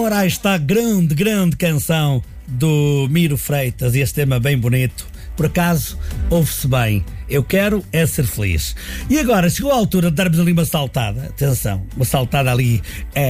Ora, aí está a grande canção do Miro Freitas, e este tema bem bonito. Por acaso, ouve-se bem. Eu quero é ser feliz. E agora chegou a altura de darmos ali uma saltada. Atenção, uma saltada ali